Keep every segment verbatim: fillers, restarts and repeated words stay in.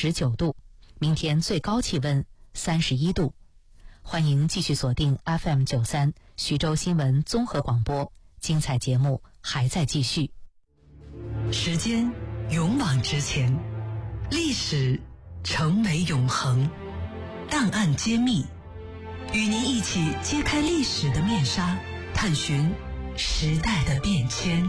十九度，明天最高气温三十一度。欢迎继续锁定 F M 九三徐州新闻综合广播，精彩节目还在继续。 时间勇往直前，历史成为永恒，档案揭秘，与您一起揭开历史的面纱，探寻时代的变迁。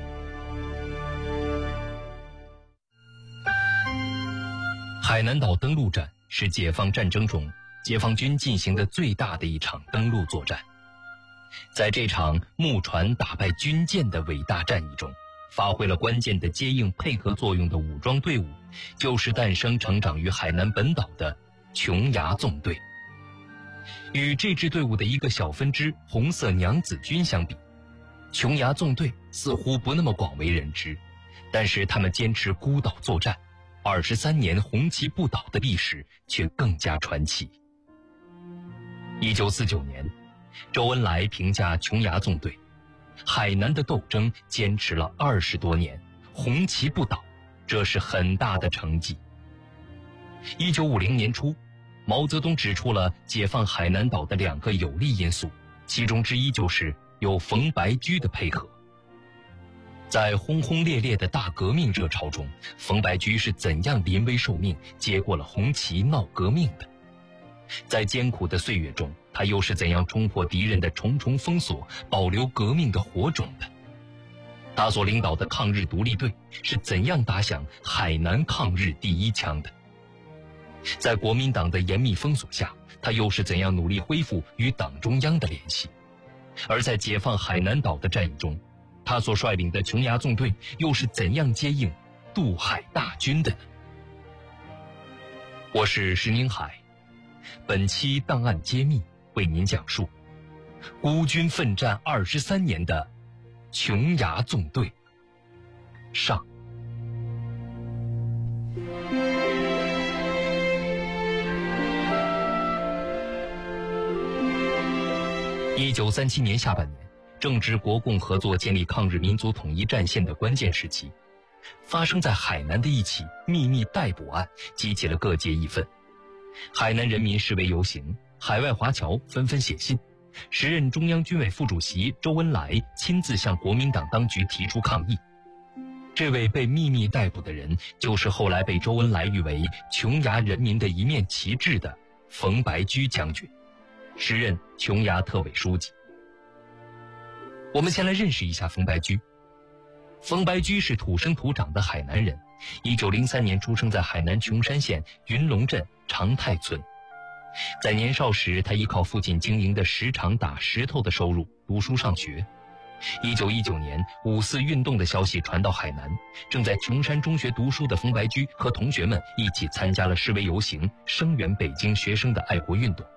海南岛登陆战是解放战争中解放军进行的最大的一场登陆作战。在这场木船打败军舰的伟大战役中，发挥了关键的接应配合作用的武装队伍，就是诞生成长于海南本岛的琼崖纵队。与这支队伍的一个小分支红色娘子军相比，琼崖纵队似乎不那么广为人知，但是他们坚持孤岛作战，二十三年红旗不倒的历史却更加传奇。一九四九年，周恩来评价琼崖纵队，海南的斗争坚持了二十多年，红旗不倒，这是很大的成绩。一九五零年初，毛泽东指出了解放海南岛的两个有利因素，其中之一就是有冯白驹的配合。在轰轰烈烈的大革命热潮中，冯白驹是怎样临危受命接过了红旗闹革命的？在艰苦的岁月中，他又是怎样冲破敌人的重重封锁，保留革命的火种的？他所领导的抗日独立队是怎样打响海南抗日第一枪的？在国民党的严密封锁下，他又是怎样努力恢复与党中央的联系？而在解放海南岛的战役中，他所率领的琼崖纵队又是怎样接应渡海大军的呢？我是石宁海，本期档案揭秘为您讲述孤军奋战二十三年的琼崖纵队上。一九三七年下半年，正值国共合作建立抗日民族统一战线的关键时期，发生在海南的一起秘密逮捕案激起了各界义愤。海南人民示威游行，海外华侨纷纷写信，时任中央军委副主席周恩来亲自向国民党当局提出抗议。这位被秘密逮捕的人，就是后来被周恩来誉为琼崖人民的一面旗帜的冯白驹将军，时任琼崖特委书记。我们先来认识一下冯白驹。冯白驹是土生土长的海南人，一九零三年出生在海南琼山县云龙镇长泰村。在年少时，他依靠父亲经营的石场打石头的收入读书上学。一九一九年，五四运动的消息传到海南，正在琼山中学读书的冯白驹和同学们一起参加了示威游行，声援北京学生的爱国运动。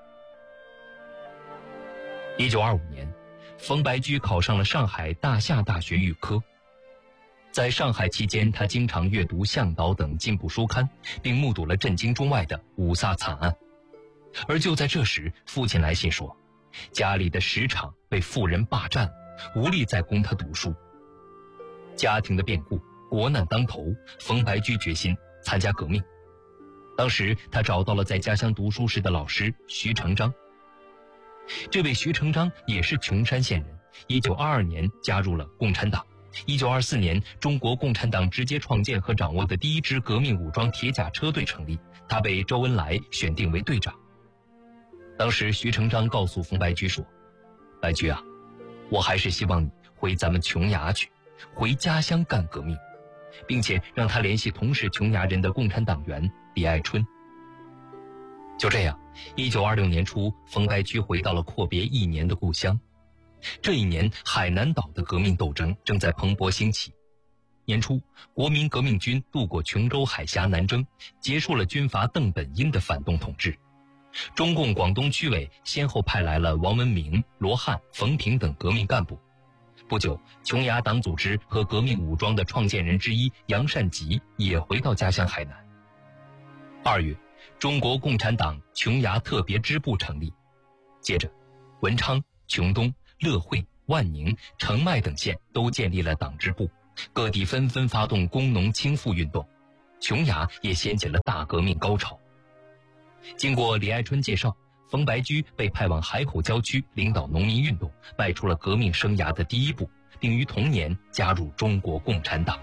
一九二五年，冯白驹考上了上海大夏大学预科。在上海期间，他经常阅读《向导》等进步书刊，并目睹了震惊中外的五卅惨案。而就在这时，父亲来信说，家里的石场被富人霸占了，无力再供他读书。家庭的变故，国难当头，冯白驹决心参加革命。当时他找到了在家乡读书时的老师徐成章。这位徐成章也是琼山县人，一九二二年加入了共产党。一九二四年，中国共产党直接创建和掌握的第一支革命武装铁甲车队成立，他被周恩来选定为队长。当时徐成章告诉冯白驹说，白驹啊，我还是希望你回咱们琼崖去，回家乡干革命，并且让他联系同是琼崖人的共产党员李爱春。就这样，一九二六年初，冯白驹回到了阔别一年的故乡。这一年，海南岛的革命斗争正在蓬勃兴起。年初，国民革命军渡过琼州海峡南征，结束了军阀邓本英的反动统治。中共广东区委先后派来了王文明、罗汉、冯平等革命干部。不久，琼崖党组织和革命武装的创建人之一杨善吉也回到家乡海南。二月，中国共产党琼崖特别支部成立。接着，文昌、琼东、乐惠、万宁、澄迈等县都建立了党支部，各地纷纷发动工农清富运动。 琼崖也掀起了大革命高潮。经过李爱春介绍，冯白驹被派往海口郊区领导农民运动，迈出了革命生涯的第一步，并于同年加入中国共产党。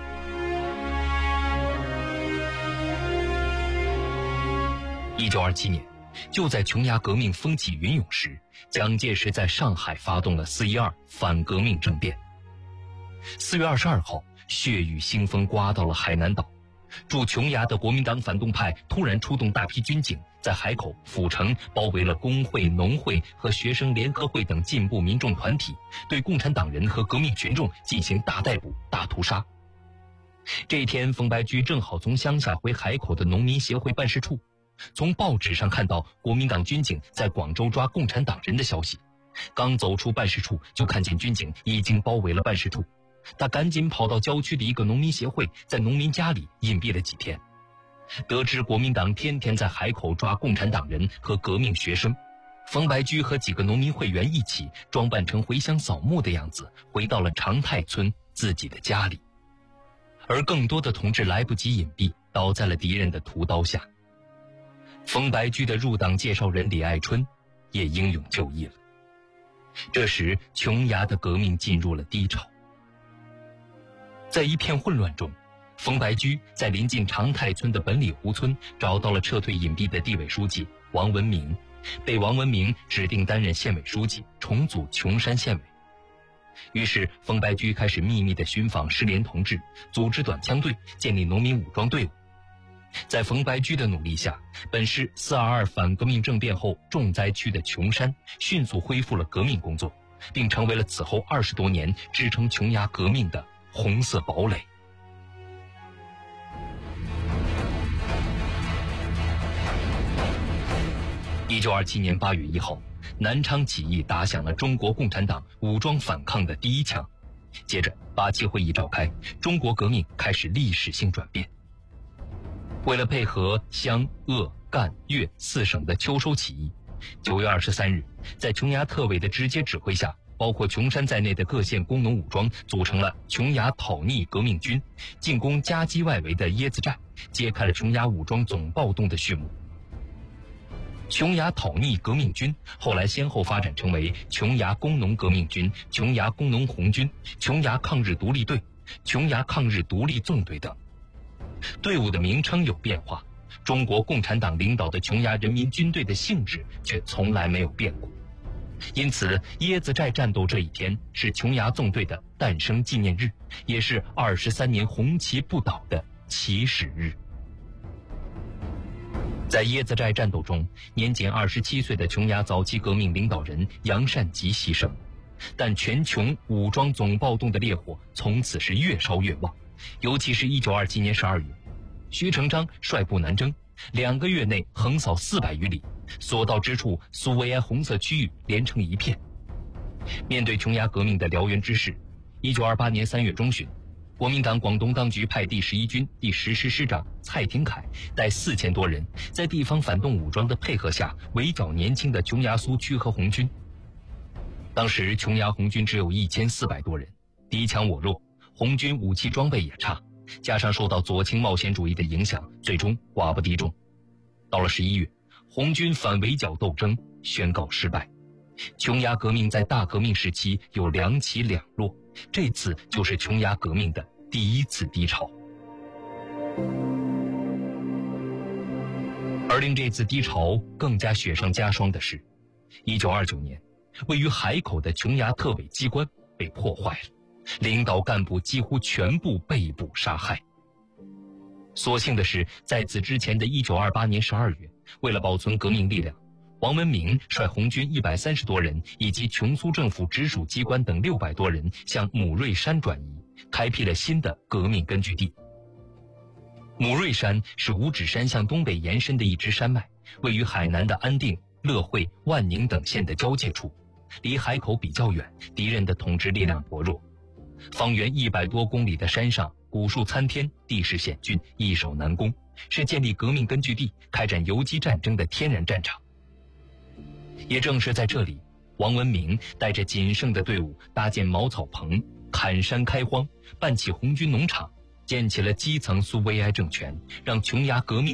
一九二七年，就在琼崖革命风起云涌时，蒋介石在上海发动了四一二反革命政变。四月二十二号，血雨腥风刮到了海南岛，驻琼崖的国民党反动派突然出动大批军警，在海口、府城包围了工会、农会和学生联合会等进步民众团体，对共产党人和革命群众进行大逮捕、大屠杀。这一天，冯白驹正好从乡下回海口的农民协会办事处，从报纸上看到国民党军警在广州抓共产党人的消息，刚走出办事处，就看见军警已经包围了办事处。他赶紧跑到郊区的一个农民协会，在农民家里隐蔽了几天。得知国民党天天在海口抓共产党人和革命学生，冯白驹和几个农民会员一起装扮成回乡扫墓的样子，回到了长泰村自己的家里。而更多的同志来不及隐蔽，倒在了敌人的屠刀下。冯白驹的入党介绍人李爱春也英勇就义了。这时，琼崖的革命进入了低潮。在一片混乱中，冯白驹在临近长泰村的本里湖村找到了撤退隐蔽的地委书记王文明，被王文明指定担任县委书记，重组琼山县委。于是冯白驹开始秘密地寻访失联同志，组织短枪队，建立农民武装队伍。在冯白驹的努力下，本市四二二反革命政变后重灾区的琼山迅速恢复了革命工作，并成为了此后二十多年支撑琼崖革命的红色堡垒。一九二七年八月一号，南昌起义打响了中国共产党武装反抗的第一枪。接着，八七会议召开，中国革命开始历史性转变。为了配合湘、鄂、赣、粤四省的秋收起义，九月二十三日，在琼崖特委的直接指挥下，包括琼山在内的各县工农武装组成了琼崖讨逆革命军，进攻夹击外围的椰子寨，揭开了琼崖武装总暴动的序幕。琼崖讨逆革命军后来先后发展成为琼崖工农革命军、琼崖工农红军、琼崖抗日独立队、琼崖抗日独立纵队等。队伍的名称有变化，中国共产党领导的琼崖人民军队的性质却从来没有变过。因此，椰子寨战斗这一天是琼崖纵队的诞生纪念日，也是二十三年红旗不倒的起始日。在椰子寨战斗中，年仅二十七岁的琼崖早期革命领导人杨善吉牺牲，但全琼武装总暴动的烈火从此是越烧越旺。尤其是一九二七年十二月，徐成章率部南征，两个月内横扫四百余里，所到之处苏维埃红色区域连成一片。面对琼崖革命的燎原之势，一九二八年三月中旬，国民党广东当局派第十一军第十师师长蔡廷锴带四千多人，在地方反动武装的配合下，围剿年轻的琼崖苏区和红军。当时琼崖红军只有一千四百多人，敌强我弱，红军武器装备也差，加上受到左倾冒险主义的影响，最终寡不敌众。到了十一月，红军反围剿斗争宣告失败。琼崖革命在大革命时期有两起两落，这次就是琼崖革命的第一次低潮。而令这次低潮更加雪上加霜的是，一九二九年，位于海口的琼崖特委机关被破坏了，领导干部几乎全部被捕杀害。所幸的是，在此之前的一九二八年十二月，为了保存革命力量，王文明率红军一百三十多人以及琼苏政府直属机关等六百多人向母瑞山转移，开辟了新的革命根据地。母瑞山是五指山向东北延伸的一支山脉，位于海南的安定、乐惠、万宁等县的交界处，离海口比较远，敌人的统治力量薄弱。方圆一百多公里的山上古树参天，地势险峻，易守难攻，是建立革命根据地、开展游击战争的天然战场。也正是在这里，王文明带着仅剩的队伍搭建茅草棚，砍山开荒，办起红军农场， 建起了基层苏维埃政权，让琼崖革命